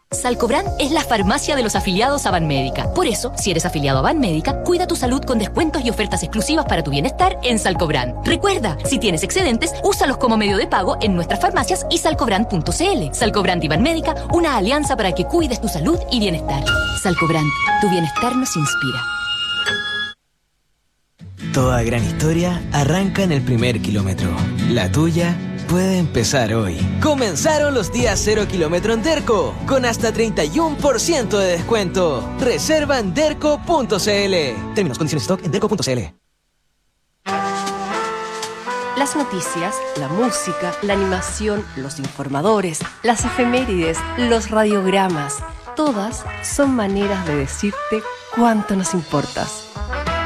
Salcobran es la farmacia de los afiliados a Banmédica. Por eso, si eres afiliado a Banmédica, cuida tu salud con descuentos y ofertas exclusivas para tu bienestar en Salcobran. Recuerda, si tienes excedentes, úsalos como medio de pago en nuestras farmacias y salcobran.cl. Salcobran y Banmédica, una alianza para que cuides tu salud y bienestar. Salcobran, tu bienestar nos inspira. Toda gran historia arranca en el primer kilómetro. La tuya puede empezar hoy. Comenzaron los días 0 kilómetro en Derco, con hasta 31% de descuento. Reserva en derco.cl. Términos, condiciones, stock en derco.cl. Las noticias, la música, la animación, los informadores, las efemérides, los radiogramas, todas son maneras de decirte cuánto nos importas.